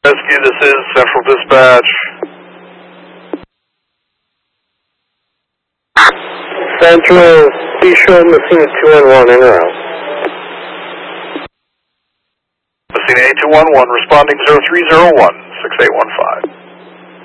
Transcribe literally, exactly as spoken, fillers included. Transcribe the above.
Rescue, this is Central Dispatch. Central, be sure Messina two one one, in or out. Messina eight two one one, responding zero three zero one, six eight one five.